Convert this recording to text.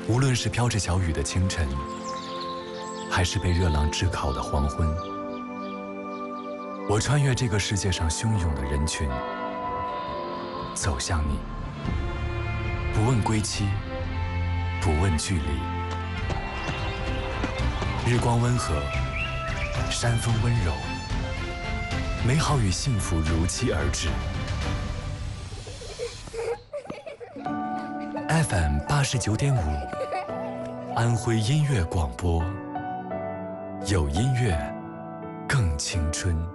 无论是飘着小雨的清晨，还是被热浪炙烤的黄昏，我穿越这个世界上汹涌的人群，走向你，不问归期，不问距离。日光温和，山风温柔，美好与幸福如期而至。FM 89.5，安徽音乐广播，有音乐更青春。